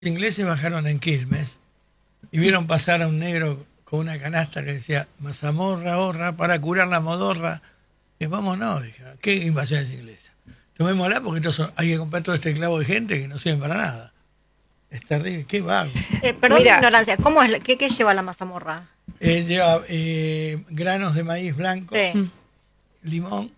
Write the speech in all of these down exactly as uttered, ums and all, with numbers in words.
ingleses bajaron en Quilmes y vieron pasar a un negro con una canasta que decía mazamorra, horra, para curar la modorra. Y vámonos, dijeron, ¿qué invasión es inglesa? Tomémosla porque entonces hay que comprar todo este clavo de gente que no sirven para nada. Es terrible, qué vago. Eh, perdón la ignorancia, ¿cómo es, qué, ¿qué lleva la mazamorra? Eh, lleva eh, granos de maíz blanco, Sí. limón,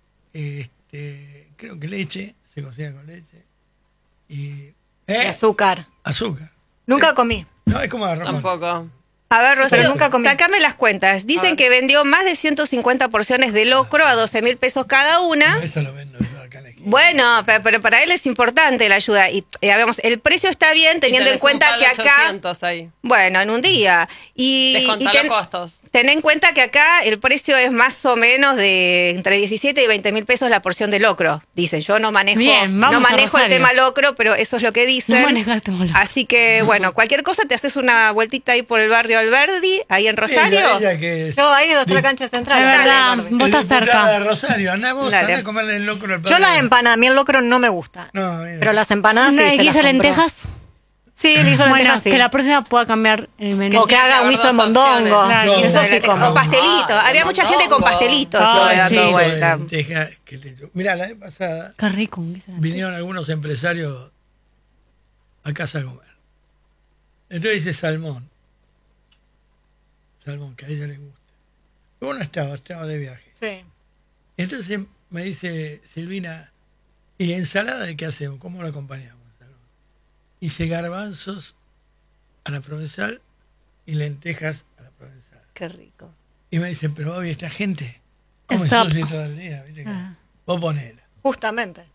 este, creo que leche, se cocina con leche, y, Y ¿eh? azúcar. azúcar. Nunca Eh, comí. No, es como arroz. Tampoco. A ver, Rocío, Pero nunca comí. sacame las cuentas. Dicen que vendió más de ciento cincuenta porciones de locro a doce mil pesos cada una. Eso lo vendo yo acá en la esquina. Bueno, pero, pero para él es importante la ayuda. Y eh, digamos, el precio está bien teniendo en cuenta que acá... Ahí. Bueno, en un día. Y, Descontá y ten, los costos. ten en cuenta que acá el precio es más o menos de entre diecisiete y veinte mil pesos la porción de locro. Dicen, yo no manejo, Bien, vamos no a manejo el Rosario. tema locro, pero eso es lo que dicen. No manejas el tema locro. Así que, bueno, cualquier cosa te haces una vueltita ahí por el barrio Alberdi, ahí en Rosario. Ella, ella que es Yo ahí de otra cancha central. Es Dale, verdad, Barbie. vos estás diputada cerca. de Rosario, andá vos, Dale. andá a comerle el locro al Yo padre. las empanadas, a mí el locro no me gusta. No, mira. Pero las empanadas sí ¿Una se de las guiso de compro. lentejas? Sí, el guiso de Bueno, lentejas sí. que la próxima pueda cambiar el menú. O que haga un guiso de Dos mondongo. opciones. Claro, Eso guiso sí como. Con pastelitos. Ah, Había con mucha gente con mondongo. pastelitos Ay, eh, dando sí. vuelta. Lenteja que le echó. Mirá, la vez pasada Qué rico un guiso de lentejas. vinieron algunos empresarios a casa a comer. Entonces dice salmón. Salmón, que a ella le gusta. Yo no estaba, estaba de viaje. Sí. Entonces me dice Silvina, ¿y ensalada de qué hacemos? ¿Cómo lo acompañamos? Hice garbanzos a la provenzal y lentejas a la provenzal. Qué rico. Y me dice, pero Bobby, esta gente come Stop. sushi todo el día. ¿Viste? Ah. Vos ponela. Justamente.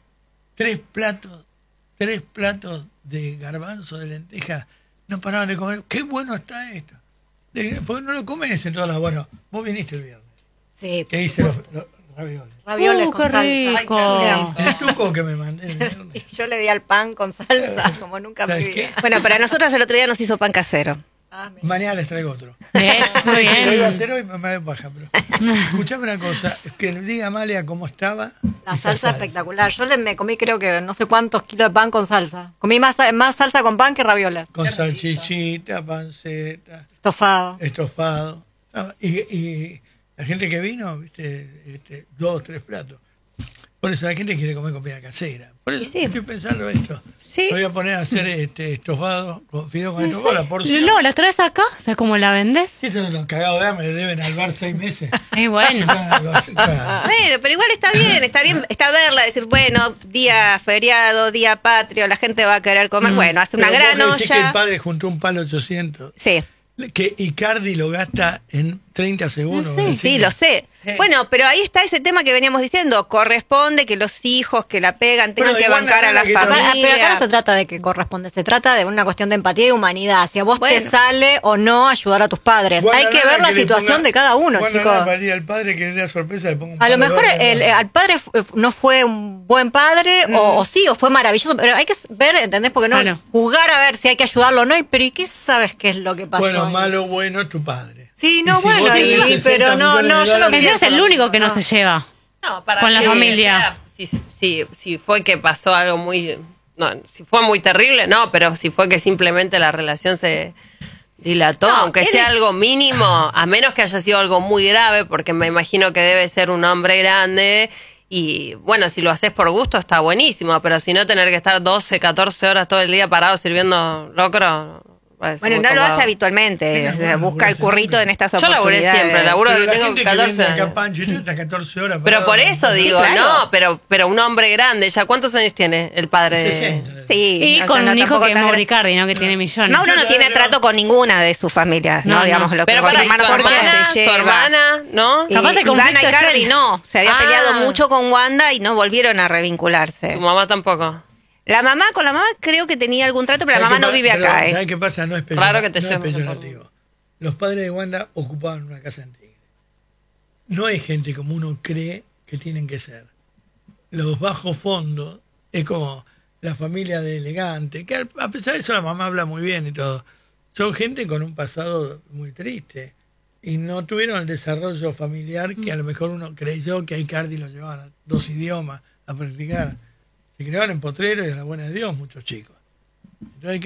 Tres platos, tres platos de garbanzo, de lentejas, no paraban de comer. ¡Qué bueno está esto! Le dije, ¿por qué no lo comes en todas las? Bueno, vos viniste el viernes. Sí. ¿Qué hice los, los ravioles? Ravioles Uh, con qué salsa. rico. Ay, qué El tuco que me mandé el viernes. Y yo le di al pan con salsa, como nunca en mi ¿Sabes vida. qué? Bueno, para nosotros el otro día nos hizo pan casero. Ah, mira. Mañana les traigo otro. Bien, muy Lo iba a bien. hacer hoy, me da paja, pero... Escuchame una cosa, es que le diga a Amalia cómo estaba. La esa salsa espectacular. Yo le, me comí creo que no sé cuántos kilos de pan con salsa. Comí más, más salsa con pan que ravioles. Con salchichita, panceta, Estofado. estofado. Ah, Y, y la gente que vino, viste, este, dos, tres platos. Por eso la gente quiere comer comida casera. Por eso Y sí. estoy pensando esto. Sí. Me voy a poner a hacer este estofado, con fideo con estofado, la porción. No, ¿las traes acá? O sea, ¿cómo la vendes? Si eso de los cagados de hambre deben al bar seis meses. Y bueno. Algo así, claro. Bueno, pero igual está bien, está bien, está verla, decir, bueno, día feriado, día patrio, la gente va a querer comer. Bueno, hace una Pero gran vos decís que el olla. padre juntó un palo ochocientos. Sí. Que Icardi lo gasta en treinta segundos. Sí, ¿no? Sí, lo sé. Sí. Bueno, pero ahí está ese tema que veníamos diciendo. Corresponde que los hijos que la pegan tengan Bueno, que igual bancar a nada la que familia. también- Pero acá no se trata de que corresponde, se trata de una cuestión de empatía y humanidad. Si a vos te Bueno. sale o no ayudar a tus padres. Bueno, Hay que nada ver la le situación ponga- de cada uno, bueno, chicos. nada, María, el padre que le da sorpresa le ponga un A lo palo de mejor oro, el, ¿no? al padre fu- no fue un buen padre o, o sí, o fue maravilloso, pero hay que ver, ¿entendés? Porque no Claro. juzgar a ver si hay que ayudarlo o no. y- Pero ¿y qué sabes qué es lo que pasó? Bueno, ahí? malo, bueno, es tu padre. Sí, Y no, si bueno, vos y- tenés y- sesenta pero no, millones no, de yo no dólares, Ese es el único que no No. se lleva. No, para Con la mí, familia. sea, Si, si, si fue que pasó algo muy... No, si fue muy terrible, no, pero si fue que simplemente la relación se dilató, No, aunque él sea es- algo mínimo, a menos que haya sido algo muy grave, porque me imagino que debe ser un hombre grande y, bueno, si lo haces por gusto está buenísimo, pero si no tener que estar doce, catorce horas todo el día parado sirviendo locro... parece Bueno, muy no lo copado. hace habitualmente. Sí, o sea, bueno, busca el bueno, currito en estas Yo oportunidades. laburé siempre, laburo Pero que la tengo gente que catorce viene acá, años. Pancho, y tú estás catorce horas Pero parado, por eso ¿no? digo, claro. no, pero, pero un hombre grande, ¿ya cuántos años tiene el padre? de- sesenta. Sí. Y o sea, con no, un hijo tampoco que es tan Mauro gra- Icardi, ¿no? Que tiene millones. Mauro no Yo tiene no- trato con ninguna de sus familias, ¿no? No, no. Digamos lo que Pero para porque su porque hermana, se su lleva. hermana, ¿no? Y Capaz el Ivana conflicto es Icardi él. no, se había Ah. peleado mucho con Wanda y no volvieron a revincularse. Su mamá tampoco. La mamá, con la mamá creo que tenía algún trato, pero la ¿Sabes mamá qué no pa- vive pero, acá, ¿eh? ¿sabes qué pasa? No es, peyor- Raro que te no es lleves, peyorativo. Los padres de Wanda ocupaban una casa en Tigre. No hay gente como uno cree que tienen que ser. Los bajos fondos es como la familia de Elegante, que al- a pesar de eso la mamá habla muy bien y todo. Son gente con un pasado muy triste y no tuvieron el desarrollo familiar que a lo mejor uno creyó que a Icardi lo llevaban a dos idiomas a practicar. Se criaron en Potrero y a la buena de Dios muchos chicos. Entonces hay que